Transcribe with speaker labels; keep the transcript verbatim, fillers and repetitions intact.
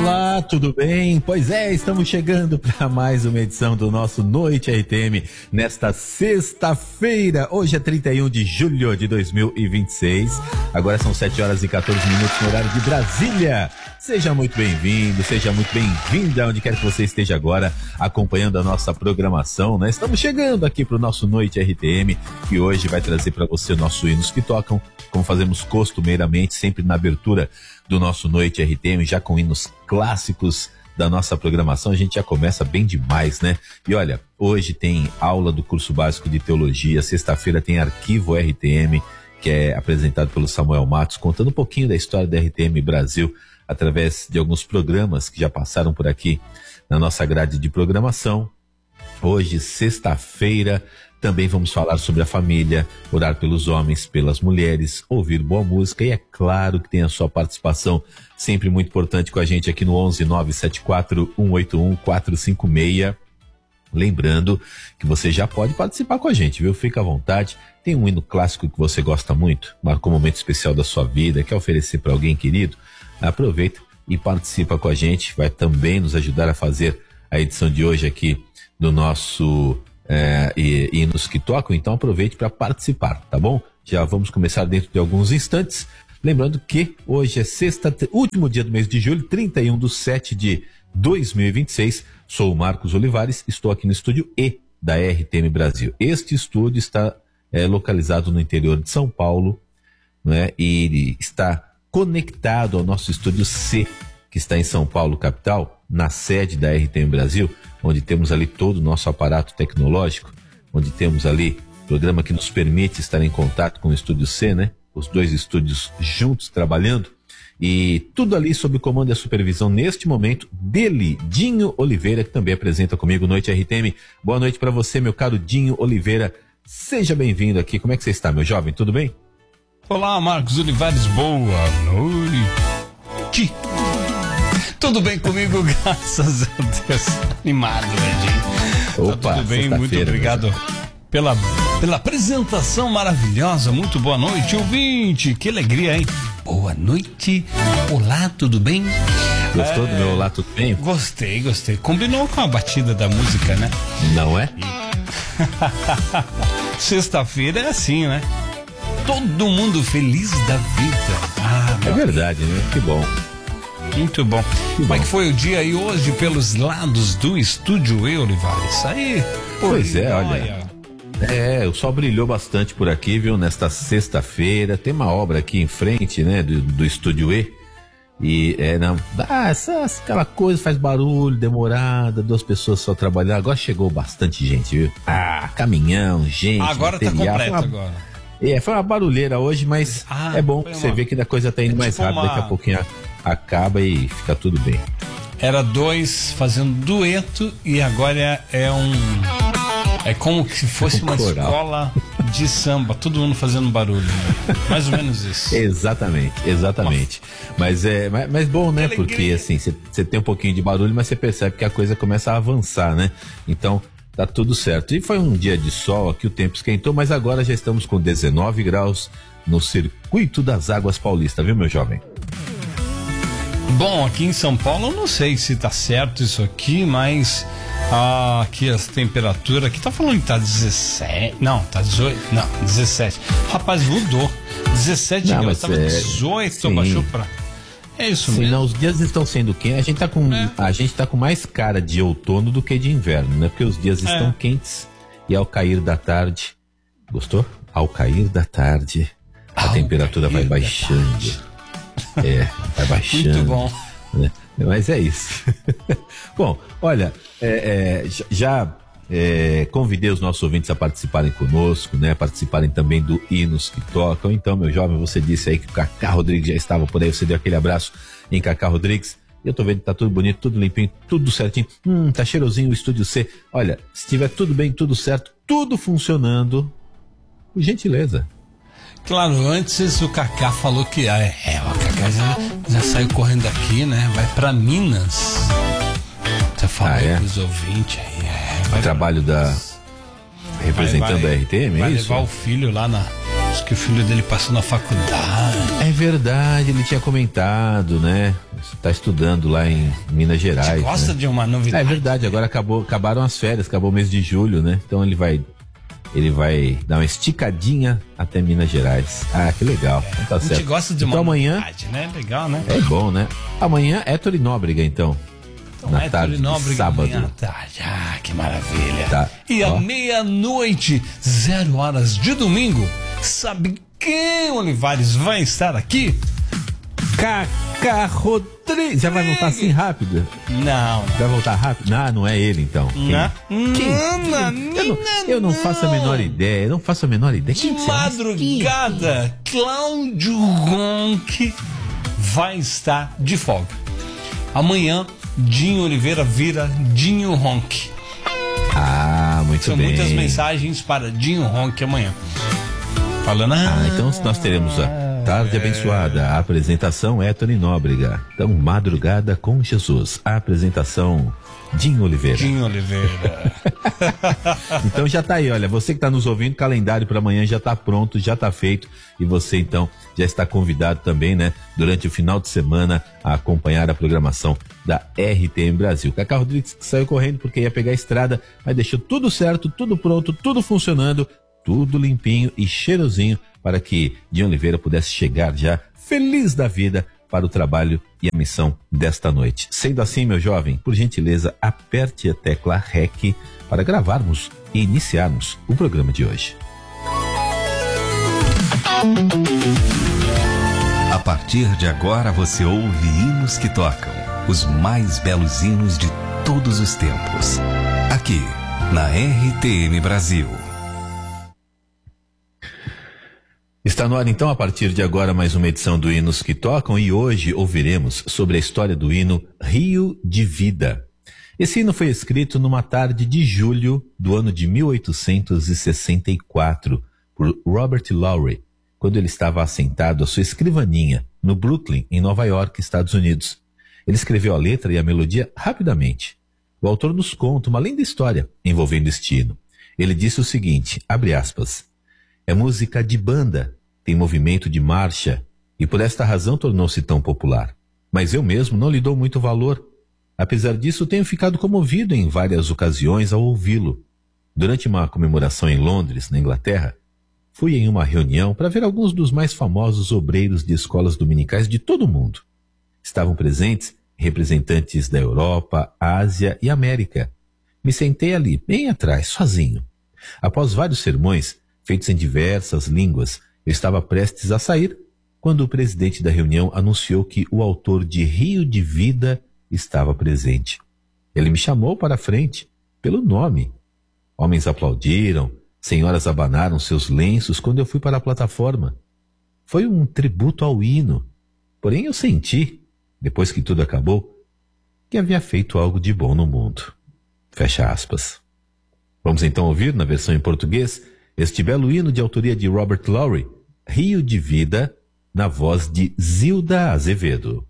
Speaker 1: Olá, tudo bem? Pois é, estamos chegando para mais uma edição do nosso Noite R T M nesta sexta-feira. Hoje é trinta e um de julho de dois mil e vinte e seis. Agora são sete horas e quatorze minutos no horário de Brasília. Seja muito bem-vindo, seja muito bem-vinda onde quer que você esteja agora acompanhando a nossa programação, né? Estamos chegando aqui para o nosso Noite R T M, que hoje vai trazer para você o nosso Hinos que Tocam, como fazemos costumeiramente, sempre na abertura do nosso Noite R T M, já com hinos clássicos da nossa programação. A gente já começa bem demais, né? E olha, hoje tem aula do curso básico de teologia, sexta-feira tem Arquivo R T M, que é apresentado pelo Samuel Matos, contando um pouquinho da história da R T M Brasil, através de alguns programas que já passaram por aqui na nossa grade de programação. Hoje, sexta-feira, também vamos falar sobre a família, orar pelos homens, pelas mulheres, ouvir boa música e é claro que tem a sua participação sempre muito importante com a gente aqui no onze nove sete quatro um oito um quatro cinco seis. Lembrando que você já pode participar com a gente, viu? Fica à vontade. Tem um hino clássico que você gosta muito, marcou um momento especial da sua vida, quer oferecer para alguém querido? Aproveita e participa com a gente, vai também nos ajudar a fazer a edição de hoje aqui do nosso é, Hinos que Tocam, então aproveite para participar, tá bom? Já vamos começar dentro de alguns instantes, lembrando que hoje é sexta, último dia do mês de julho, trinta e um de sete de dois mil e vinte e seis, sou o Marcos Olivares, estou aqui no estúdio E da R T M Brasil. Este estúdio está é, localizado no interior de São Paulo, né? E ele está conectado ao nosso estúdio C, que está em São Paulo, capital, na sede da R T M Brasil, onde temos ali todo o nosso aparato tecnológico, onde temos ali programa que nos permite estar em contato com o estúdio C, né? Os dois estúdios juntos trabalhando, e tudo ali sob o comando e a supervisão neste momento dele, Dinho Oliveira, que também apresenta comigo Noite R T M. Boa noite para você, meu caro Dinho Oliveira. Seja bem-vindo aqui. Como é que você está, meu jovem? Tudo bem?
Speaker 2: Olá, Marcos Olivares, boa noite. Tudo bem comigo, graças a Deus. Animado, né, gente?
Speaker 1: Opa,
Speaker 2: tá tudo bem, muito obrigado pela, pela apresentação maravilhosa. Muito boa noite, ouvinte. Que alegria, hein? Boa noite. Olá, tudo bem?
Speaker 1: Gostou
Speaker 2: é...
Speaker 1: do meu olá, tudo bem?
Speaker 2: Gostei, gostei. Combinou com a batida da música, né?
Speaker 1: Não é?
Speaker 2: Sexta-feira é assim, né? Todo mundo feliz da vida. Ah,
Speaker 1: é verdade, né? Que bom.
Speaker 2: Muito bom. Que Como bom. É que foi o dia aí hoje pelos lados do estúdio E, Olivares? Aí,
Speaker 1: pois é, olha. É, o sol brilhou bastante por aqui, viu? Nesta sexta-feira. Tem uma obra aqui em frente, né? Do, do estúdio E. E é, não. Ah, essa, aquela coisa faz barulho, demorada, duas pessoas só trabalhando. Agora chegou bastante gente, viu? Ah, caminhão, gente.
Speaker 2: Agora material. Tá completo uma... agora.
Speaker 1: É, foi uma barulheira hoje, mas ah, é bom que você vê que a coisa tá indo é mais tipo rápido, uma... daqui a pouquinho acaba e fica tudo bem.
Speaker 2: Era dois fazendo dueto e agora é um... É como se fosse um uma coral. Escola de samba, todo mundo fazendo barulho, né? Mais ou menos isso.
Speaker 1: Exatamente, exatamente. Mas é mas, mas bom, né? Porque assim, você tem um pouquinho de barulho, mas você percebe que a coisa começa a avançar, né? Então... tá tudo certo. E foi um dia de sol, aqui o tempo esquentou, mas agora já estamos com dezenove graus no Circuito das Águas Paulista, viu, meu jovem?
Speaker 2: Bom, aqui em São Paulo eu não sei se tá certo isso aqui, mas ah, aqui as temperaturas, aqui tá falando que tá dezessete, não, tá dezoito, não, dezessete. Rapaz, mudou. dezessete não, graus, tava é... dezoito, sim. Baixou pra... É isso
Speaker 1: Sim,
Speaker 2: mesmo.
Speaker 1: Não, os dias estão sendo quentes. A gente tá com é. a gente tá com mais cara de outono do que de inverno, né? Porque os dias é. estão quentes e ao cair da tarde, gostou? Ao cair da tarde, a ao temperatura vai baixando. É, vai baixando.
Speaker 2: Muito bom.
Speaker 1: Né? Mas é isso. Bom, olha, é, é, já é, convidei os nossos ouvintes a participarem conosco, né? Participarem também do Hinos que Tocam. Então, meu jovem, você disse aí que o Cacá Rodrigues já estava por aí, você deu aquele abraço em Cacá Rodrigues. E eu tô vendo que tá tudo bonito, tudo limpinho, tudo certinho. Hum, tá cheirosinho o estúdio C. Olha, se tiver tudo bem, tudo certo, tudo funcionando, por gentileza.
Speaker 2: Claro, antes o Cacá falou que ah, é, o Cacá já, já saiu correndo daqui, né? Vai pra Minas. Você falou ah, é? Pros ouvintes aí. É,
Speaker 1: o trabalho da... representando vai, vai, a R T M,
Speaker 2: vai
Speaker 1: é isso?
Speaker 2: Vai levar o filho lá na, Diz que o filho dele passou na faculdade.
Speaker 1: É verdade, ele tinha comentado, né? Está estudando lá em Minas Gerais.
Speaker 2: Você gosta, né, de uma novidade?
Speaker 1: É verdade, agora acabou, acabaram as férias, acabou o mês de julho, né? Então ele vai, ele vai dar uma esticadinha até Minas Gerais. Ah, que legal.
Speaker 2: É,
Speaker 1: tá
Speaker 2: a gente
Speaker 1: certo.
Speaker 2: gosta de
Speaker 1: então,
Speaker 2: uma
Speaker 1: amanhã,
Speaker 2: novidade, né? Legal, né?
Speaker 1: É bom, né? Amanhã é Torinóbrega, então.
Speaker 2: Então,
Speaker 1: na
Speaker 2: é
Speaker 1: tarde de sábado.
Speaker 2: Amanhã à tarde. Ah, que maravilha.
Speaker 1: Tá.
Speaker 2: E
Speaker 1: Ó.
Speaker 2: à meia-noite, zero horas de domingo, sabe quem, Olivares, vai estar aqui?
Speaker 1: Cacá Rodrigues. Já vai voltar assim rápido?
Speaker 2: Não.
Speaker 1: Vai voltar rápido? Ah, não é ele, então. Quem?
Speaker 2: Não.
Speaker 1: Quem?
Speaker 2: Não,
Speaker 1: Quem? Eu, não, eu não faço a menor ideia. Eu não faço a menor ideia.
Speaker 2: De
Speaker 1: Quem será?
Speaker 2: madrugada, Cláudio Ronck vai estar de folga. Amanhã, Dinho Oliveira vira Dinho Ronck.
Speaker 1: Ah, muito
Speaker 2: São
Speaker 1: bem.
Speaker 2: muitas mensagens para Dinho Ronck amanhã. Falando, ah,
Speaker 1: Ah, então nós teremos a Tarde
Speaker 2: é.
Speaker 1: Abençoada. A apresentação é Torinóbrega. Então, Madrugada com Jesus. A apresentação, Dinho Oliveira.
Speaker 2: Dinho Oliveira.
Speaker 1: Então já tá aí, olha, você que tá nos ouvindo, calendário para amanhã já tá pronto, já tá feito, e você então já está convidado também, né, durante o final de semana a acompanhar a programação da R T M Brasil. Cacá Rodrigues saiu correndo porque ia pegar a estrada, mas deixou tudo certo, tudo pronto, tudo funcionando, tudo limpinho e cheirosinho para que Dinho Oliveira pudesse chegar já feliz da vida para o trabalho e a missão desta noite. Sendo assim, meu jovem, por gentileza, aperte a tecla R E C para gravarmos e iniciarmos o programa de hoje.
Speaker 3: A partir de agora você ouve hinos que tocam, os mais belos hinos de todos os tempos. Aqui, na R T M Brasil.
Speaker 1: Está no ar então, a partir de agora, mais uma edição do Hinos que Tocam, e hoje ouviremos sobre a história do hino Rio de Vida. Esse hino foi escrito numa tarde de julho do ano de mil oitocentos e sessenta e quatro por Robert Lowry, quando ele estava assentado à sua escrivaninha no Brooklyn, em Nova York, Estados Unidos. Ele escreveu a letra e a melodia rapidamente. O autor nos conta uma linda história envolvendo este hino. Ele disse o seguinte, abre aspas, é música de banda, tem movimento de marcha e por esta razão tornou-se tão popular. Mas eu mesmo não lhe dou muito valor. Apesar disso, tenho ficado comovido em várias ocasiões ao ouvi-lo. Durante uma comemoração em Londres, na Inglaterra, fui em uma reunião para ver alguns dos mais famosos obreiros de escolas dominicais de todo o mundo. Estavam presentes representantes da Europa, Ásia e América. Me sentei ali, bem atrás, sozinho. Após vários sermões, feitos em diversas línguas, eu estava prestes a sair, quando o presidente da reunião anunciou que o autor de Rio de Vida estava presente. Ele me chamou para a frente, pelo nome. Homens aplaudiram, senhoras abanaram seus lenços quando eu fui para a plataforma. Foi um tributo ao hino, porém eu senti, depois que tudo acabou, que havia feito algo de bom no mundo. Fecha aspas. Vamos então ouvir, na versão em português, este belo hino de autoria de Robert Lowry, Rio de Vida, na voz de Zilda Azevedo.